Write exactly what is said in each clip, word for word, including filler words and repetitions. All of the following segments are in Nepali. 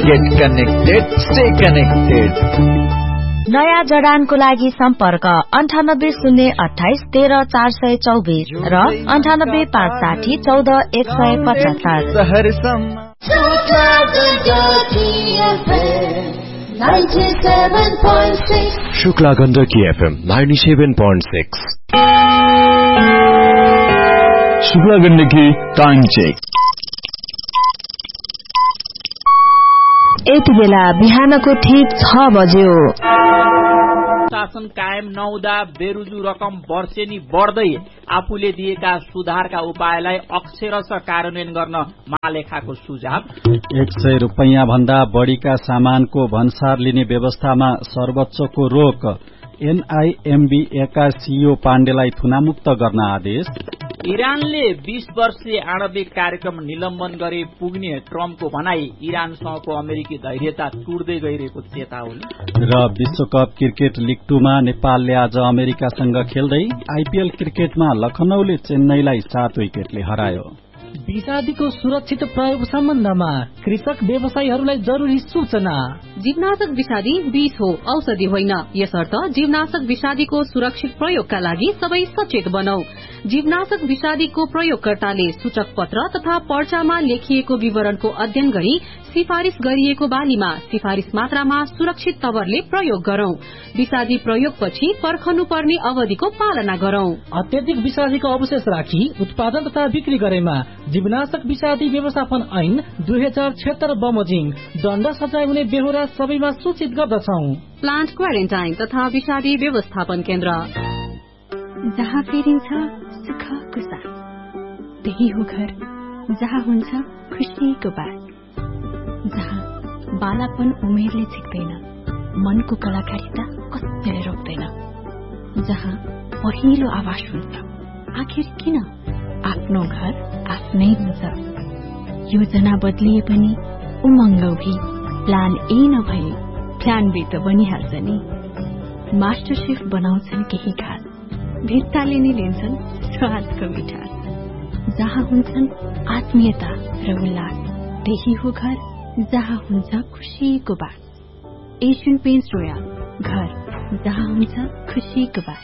Get connected, stay connected. नयाँ जडानको लागि सम्पर्क अन्ठानब्बे शून्य अठाइस तेह्र चार सय चौबिस र अन्ठानब्बे पाँच साठी चौध एक सय पचहत्तर। Shukla Gandaki FM ninety seven point six. Shukla Gandaki time check. यति बेला बिहानको ठिक छ बज्यो। शासन कायम नहुँदा बेरुजु रकम वर्षेनी बढ्दै आफूले दिएका सुधारका उपायलाई अक्षरशः कार्यान्वयन गर्न महालेखाको सुझाव। एक सय रुपैयाँ भन्दा बढ़ीका सामानको भन्सार लिने व्यवस्थामा सर्वोच्चको रोक। एनआईएमबीए का सीईओ पाण्डेलाई थुनामुक्त गर्न आदेश। इरानले बीस वर्षीय आणविक कार्यक्रम निलम्बन गरे पुग्ने ट्रम्पको भनाई। इरानसँगको अमेरिकी धैर्यता टुट्दै गइरहेको चेतावनी। र विश्वकप क्रिकेट लीग टूमा नेपालले आज अमेरिकासँग खेल्दै आईपीएल क्रिकेटमा लखनऊले चेन्नईलाई सात विकेटले हरायो। विषादीको सुरक्षित प्रयोग सम्बन्धमा कृषक व्यवसायीहरूलाई जरुरी सूचना। जीवनाशक विषादी विष हो, औषधि होइन। यसर्थ जीवनाशक विषादीको सुरक्षित प्रयोगका लागि सबै सचेत बनौ। जीवनाशक विषादीको प्रयोगकर्ताले सूचक पत्र तथा पर्चामा लेखिएको विवरणको अध्ययन गरी सिफारिश गरिएको बालीमा सिफारिश मात्रामा सुरक्षित तवरले प्रयोग गरौं। विषादी प्रयोगपछि पर्खनु पर्ने अवधिको पालना गरौं। अत्यधिक विषादीको अवशेष राखी उत्पादन तथा बिक्री गरेमा जीवनाशक विषादी व्यवस्थापन ऐन दुई हजार छिहत्तर बमोजिम दण्ड सजाय हुने बेहोरा सबैमा सूचित गर्दछौ। प्लान्ट क्वारेन्टाइन तथा विषादी व्यवस्थापन केन्द्र। जहाँ फेरिन्छ सुखको साथ, त्यही हो घर जहाँ हुन्छ खुसीको बात, जहाँ बालापन उमेरले झिक्दैन, मनको कलाकारिता कसैले रोक्दैन, जहाँ पहिलो आवाज हुन्छ आखिर किन आफ्नो घर आफ्नै हुन्छ। योजना बदलिए पनि उमङ्ग भी प्लान ए नभए प्लान बी त बनिहाल्छ नि। मास्टर शेफ बनाउँछन् केही खास, भित्ताले नै लिन्छन् स्वादको मिठास, जहाँ हुन्छन् आत्मीयता र उल्लास, त्यही हो घर जहाँ हुन्छ खुशीको बात। एशियन पेन्ट्स रोयल, घर जहाँ हुन्छ खुशीको बात।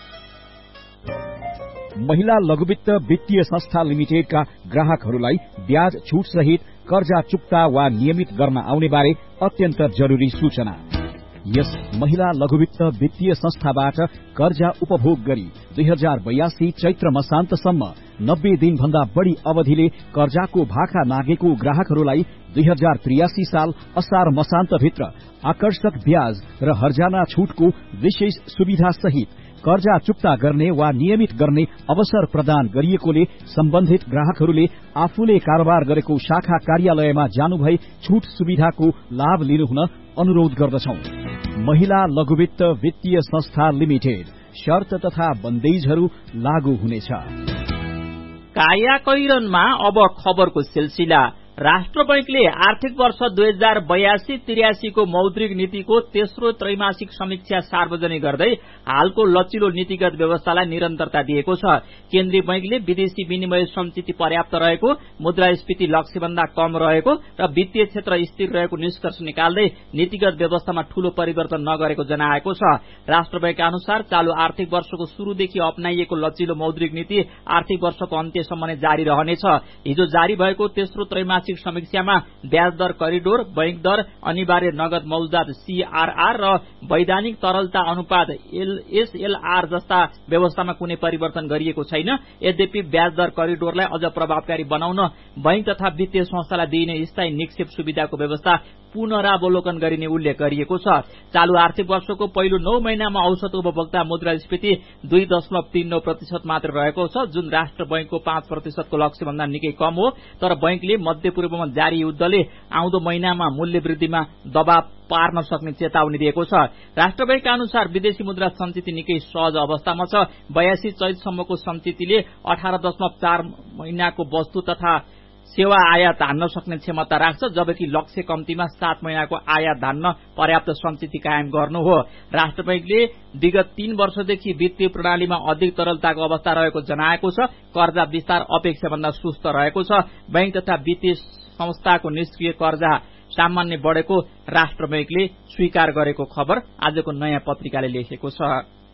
महिला लघुवित्त वित्तीय संस्था लिमिटेडका ग्राहकहरूलाई ब्याज छूट सहित कर्जा चुक्ता वा नियमित गर्न आउने बारे अत्यन्त जरुरी सूचना। यस महिला लघुवित्त वित्तीय संस्थाबाट कर्जा उपभोग गरी दुई हजार बयासी चैत्र मसान्तसम्म नब्बे दिन भन्दा बढ़ी अवधिले कर्जाको भाका मागेको ग्राहकहरूलाई दुई हजार त्रियासी साल असार मसान्तभित्र आकर्षक ब्याज र हर्जाना छूटको विशेष सुविधा सहित कर्जा चुक्ता गर्ने वा नियमित गर्ने अवसर प्रदान गरिएकोले सम्बन्धित ग्राहकहरूले आफूले कारोबार गरेको शाखा कार्यालयमा जानुभई छूट सुविधाको लाभ लिनुहुन अनुरोध गर्दछौं। महिला लघुवित्त वित्तीय संस्था लिमिटेड। शर्त तथा बन्देजहरू लागू हुनेछ। कायाकैरनमा अब खबरको सिलसिला। राष्ट्र बैंकले आर्थिक वर्ष दुई हजार बयासी त्रियासीको मौद्रिक नीतिको तेस्रो त्रैमासिक समीक्षा सार्वजनिक गर्दै हालको लचिलो नीतिगत व्यवस्थालाई निरन्तरता दिएको छ। केन्द्रीय बैंकले विदेशी विनिमय संचिति पर्याप्त रहेको, मुद्रास्फीति लक्ष्यभन्दा कम रहेको र वित्तीय क्षेत्र स्थिर रहेको निष्कर्ष निकाल्दै नीतिगत व्यवस्थामा ठूलो परिवर्तन नगरेको जनाएको छ। राष्ट्र बैंक अनुसार चालू आर्थिक वर्षको शुरूदेखि अपनाइएको लचिलो मौद्रिक नीति आर्थिक वर्षको अन्त्यसम्म नै जारी रहनेछ। हिजो जारी भएको तेस्रो त्रैमासिक समीक्षामा ब्याज दर करिडोर, बैंक दर, अनिवार्य नगद मौजदात सीआरआर र वैधानिक तरलता अनुपात एसएलआर जस्ता व्यवस्थामा कुनै परिवर्तन गरिएको छैन। यद्यपि ब्याज दर करिडोरलाई अझ प्रभावकारी बनाउन बैंक तथा वित्तीय संस्थालाई दिइने स्थायी निक्षेप सुविधाको व्यवस्था पुनरावलोकन गरिने उल्लेख गरिएको छ। चालू आर्थिक वर्षको पहिलो नौ महिनामा औसत उपभोक्ता मुद्रास्फीति दुई दशमलव तीन नौ प्रतिशत मात्र रहेको छ, जुन राष्ट्र बैंकको पाँच प्रतिशतको लक्ष्यभन्दा निकै कम हो। तर बैंकले मध्य पूर्वमा जारी युद्धले आउँदो महिनामा मूल्य वृद्धिमा दबाव पार्न सक्ने चेतावनी दिएको छ। राष्ट्र बैंक अनुसार विदेशी मुद्रा संचिति निकै सहज अवस्थामा छ। बयासी चैतसम्मको संचितिले अठार दशमलव चार महिनाको वस्तु तथा सेवा आयात हान्न सक्ने क्षमता राख्छ, जबकि लक्ष्य कम्तीमा सात महिनाको आयात धान्न पर्याप्त संचिति कायम गर्नु हो। राष्ट्र बैंकले विगत तीन वर्षदेखि वित्तीय प्रणालीमा अधिक तरलताको अवस्था रहेको जनाएको छ। कर्जा विस्तार अपेक्षाभन्दा सुस्त रहेको छ। बैंक तथा वित्तीय संस्थाको निष्क्रिय कर्जा सामान्य बढेको राष्ट्र बैंकले स्वीकार गरेको खबर आजको नयाँ पत्रिकाले लेखेको छ।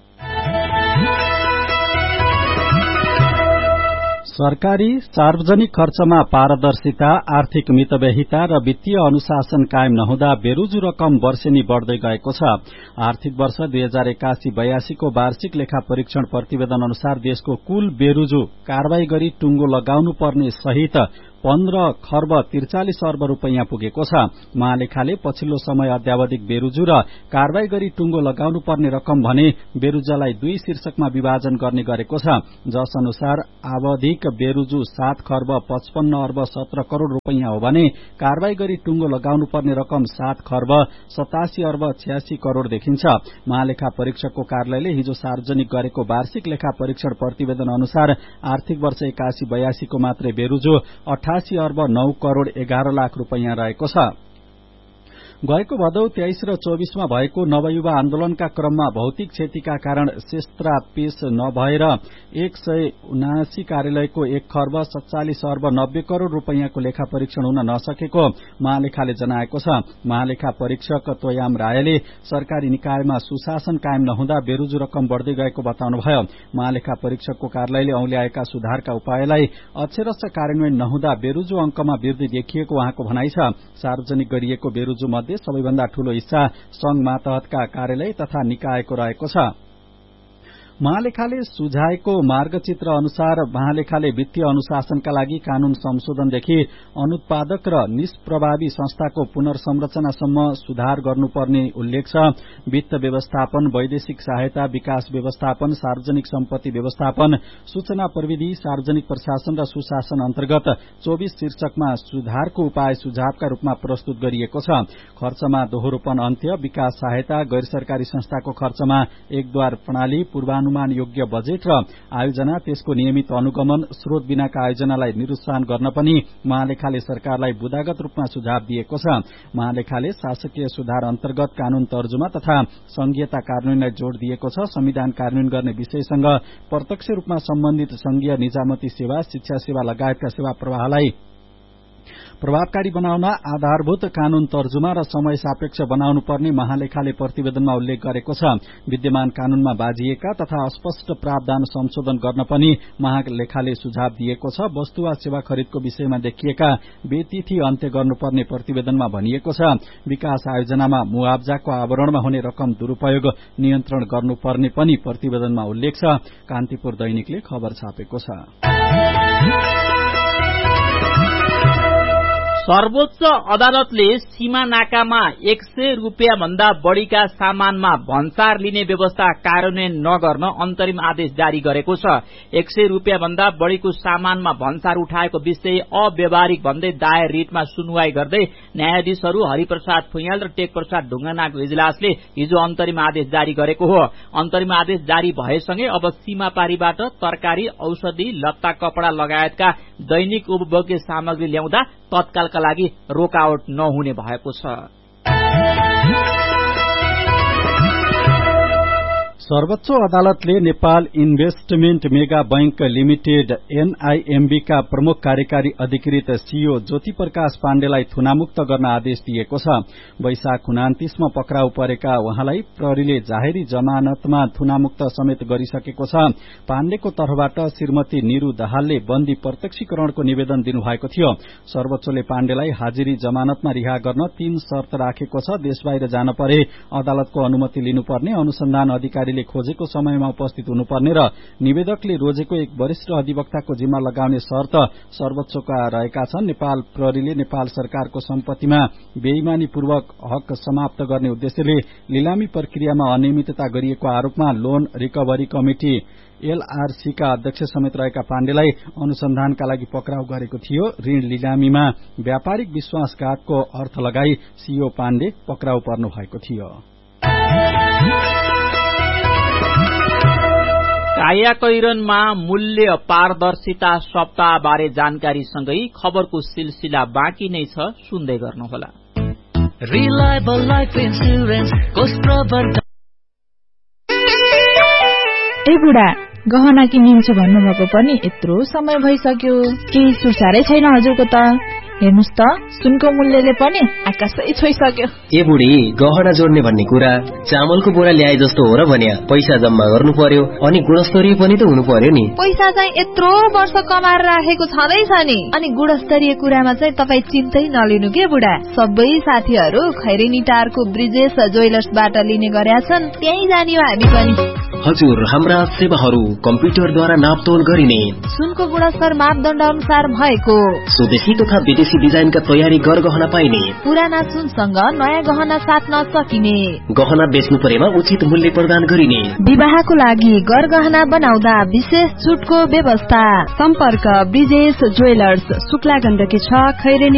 सरकारी सार्वजनिक खर्चमा पारदर्शिता, आर्थिक मितव्ययिता र वित्तीय अनुशासन कायम नहुँदा बेरुजु रकम वर्षेनी बढ़दै गएको छ। आर्थिक वर्ष दुई हजार एकासी बयासी को वार्षिक लेखा परीक्षण प्रतिवेदन अनुसार देशको कुल बेरुजु कारवाही गरी टुंगो लगाउनु पर्ने सहित पन्ध्र खर्ब त्रिचालिस अर्ब रूपियाँ पुगेको छ। महालेखाले पछिल्लो समय अध्यावधिक बेरुजु र कारवाही गरी टुंगो लगाउनु पर्ने रकम भने बेरुजालाई दुई शीर्षकमा विभाजन गर्ने गरेको छ, जस अनुसार आवधिक बेरुजु सात खर्ब पचपन्न अर्ब सत्र करोड़ रूपियाँ हो भने कारवाही गरी टुंगो लगाउनु पर्ने रकम सात खर्ब सतासी अर्ब छ्यासी करोड़ देखिन्छ। महालेखा परीक्षकको कार्यालयले हिजो सार्वजनिक गरेको वार्षिक लेखा परीक्षण प्रतिवेदन अनुसार आर्थिक वर्ष एकासी बयासी को मात्रै बेरुजु अठासी अर्ब नौ करोड़ एघार लाख रूपियाँ रहेको छ। गएको भदौ तेइस र चौबीसमा भएको नवयुवा आन्दोलनका क्रममा भौतिक क्षतिका कारण शेस्त्रा पेश नभएर एक सय उनासी कार्यालयको एक खर्ब सत्तालिस अर्ब नब्बे करोड़ रूपियाँको लेखा परीक्षण हुन नसकेको महालेखाले जनाएको छ। महालेखा परीक्षक तोयाम रायले सरकारी निकायमा सुशासन कायम नहुँदा बेरुजु रकम बढ़दै गएको बताउनुभयो। महालेखा परीक्षकको कार्यालयले औल्याएका सुधारका उपायलाई अक्षरश कार्यान्वयन नहुँदा बेरुजु अंकमा वृद्धि देखिएको उहाँको भनाइ छ। सार्वजनिक गरिएको बेरुजु मध्ये सबैभन्दा ठूलो हिस्सा संघ मातहतका कार्यालय तथा निकायको रहेको छ। महालेखाले सुझाएको मार्गचित्र अनुसार महालेखाले वित्तीय अनुशासनका लागि कानून संशोधनदेखि अनुत्पादक र निष्प्रभावी संस्थाको पुनर्संरचनासम्म सुधार गर्नुपर्ने उल्लेख छ। वित्त व्यवस्थापन, वैदेशिक सहायता, विकास व्यवस्थापन, सार्वजनिक सम्पत्ति व्यवस्थापन, सूचना प्रविधि, सार्वजनिक प्रशासन र सुशासन अन्तर्गत चौबीस शीर्षकमा सुधारको उपाय सुझावका रूपमा प्रस्तुत गरिएको छ। खर्चमा दोहोरोपन अन्त्य, विकास सहायता, गैर सरकारी संस्थाको खर्चमा एकद्वार प्रणाली, पूर्वानुमान अनुमान योग्य बजेट र आयोजना, त्यसको नियमित अनुगमन, स्रोत बिनाका आयोजनालाई निरुत्साहन गर्न पनि महालेखाले सरकारलाई बुदागत रूपमा सुझाव दिएको छ। महालेखाले शासकीय सुधार अन्तर्गत कानून तर्जुमा तथा संघीयता कार्यान्वयनलाई जोड़ दिएको छ। संविधान कार्यान्वयन गर्ने विषयसँग प्रत्यक्ष रूपमा सम्बन्धित संघीय निजामती सेवा, शिक्षा सेवा लगायतका सेवा प्रवाहलाई प्रभावकारी बनाउन आधारभूत कानून तर्जुमा र समय सापेक्ष बनाउनु पर्ने महालेखाले प्रतिवेदनमा उल्लेख गरेको छ। विद्यमान कानूनमा बाझिएका तथा अस्पष्ट प्रावधान संशोधन गर्न पनि महालेखाले सुझाव दिएको छ। वस्तु वा सेवा खरिदको विषयमा देखिएका बेतिथि अन्त्य गर्नुपर्ने प्रतिवेदनमा भनिएको छ। विकास आयोजनामा मुआवजाको आवरणमा हुने रकम दुरूपयोग नियन्त्रण गर्नुपर्ने पनि प्रतिवेदनमा उल्लेख छ। कान्तिपुर दैनिकले खबर छापेको छ। सर्वोच्च अदालतले सीमा नाकामा एक सय रूपियाँ भन्दा बढ़ीका सामानमा भन्सार लिने व्यवस्था कार्यान्वयन नगर्न अन्तरिम आदेश जारी गरेको छ। एक सय रूपियाँ भन्दा बढ़ीको सामानमा भन्सार उठाएको विषय अव्यवहारिक भन्दै दायर रिटमा सुनवाई गर्दै न्यायाधीशहरू हरिप्रसाद फुयाल र टेक प्रसाद ढुङ्गानाको इजलासले हिजो अन्तरिम आदेश जारी गरेको हो। अन्तरिम आदेश जारी भएसँगै अब सीमापारीबाट तरकारी, औषधि, लत्ता, कपड़ा लगायतका दैनिक उपभोग्य सामग्री ल्याउँदा तत्कालका लागि रोकावट नहुने भएको छ। सर्वोच्च अदालतले Nepal investment mega bank limited एनआईएमबी का प्रमुख कार्यकारी अधिकृत सीओ ज्योति प्रकाश पाण्डेलाई थुनामुक्त गर्न आदेश दिएको छ। वैशाख उनान्तीसमा पक्राउ परेका उहाँलाई प्रहरीले जाहेरी जमानतमा थुनामुक्त समेत गरिसकेको छ। पाण्डेको तर्फबाट श्रीमती निरू दाहालले बन्दी प्रत्यक्षीकरणको निवेदन दिनुभएको थियो। सर्वोच्चले पाण्डेलाई हाजिरी जमानतमा रिहा गर्न तीन शर्त राखेको छ। देशबाहिर जान परे अदालतको अनुमति लिनुपर्ने, अनुसन्धान अधिकारीले खोजेको समयमा उपस्थित हुनुपर्ने र निवेदकले रोजेको एक वरिष्ठ अधिवक्ताको जिम्मा लगाउने शर्त सर्वोच्चका रहेका छन्। नेपाल प्रहरीले नेपाल सरकारको सम्पत्तिमा बेईमानीपूर्वक हक समाप्त गर्ने उद्देश्यले लिलामी प्रक्रियामा अनियमितता गरिएको आरोपमा लोन रिकभरी कमिटी एलआरसी का अध्यक्ष समेत रहेका पाण्डेलाई अनुसन्धानका लागि पक्राउ गरेको थियो। ऋण लिलामीमा व्यापारिक विश्वासघातको अर्थ लगाई सीओ पाण्डे पक्राउ पर्नु भएको थियो। कायाकैरनमा मूल्य पारदर्शिता सप्ताह बारे जानकारीसँगै खबरको सिलसिला बाँकी नै छ, सुन्दै गर्नुहोला। Reliable life insurance कोष्प्रवर्धक। ए बुढा, गहना किनिन्छु भन्नुभएको पनि यत्रो समय भइसक्यो, केही सुसारै छैन हजुरको त। हेर्नुस् त सुनको मूल्यले पनि आकाशै छोइसक्यो। ए बुढी, गहना जोड्ने भन्ने कुरा चामलको बोरा ल्याए जस्तो हो र भन्या। पैसा जम्मा गर्नु पर्यो अनि गुणस्तरीय पनि त हुनु पर्यो नि। पैसा चाहिँ यत्रो वर्ष कमाएर राखेको छँदैछ नि। अनि गुणस्तरीय कुरामा चाहिँ तपाईँ चिन्तै नलिनु के बुढा। सबै साथीहरू खैरेनी टारको ब्रिजेश ज्वेलर्सबाट लिने गरेका छन्। त्यही जाने हो हामी पनि। हजुर, हाम्रा सेवाहरू कम्प्युटरद्वारा नापतोल गरिने, सुनको गुणस्तर मापदण्ड अनुसार भएको, स्वदेशी तथा विदेशी डिजाइनका तयारी गरगहना पाइने, पुराना सुनसँग नयाँ गहना साट्न सकिने, गहना बेच्नु परेमा उचित मूल्य प्रदान गरिने, विवाहको लागि गरगहना बनाउँदा विशेष छुटको व्यवस्था। सम्पर्क ब्रिजेश ज्वेलर्स, शुक्ला गण्डकी छ, खैरेनी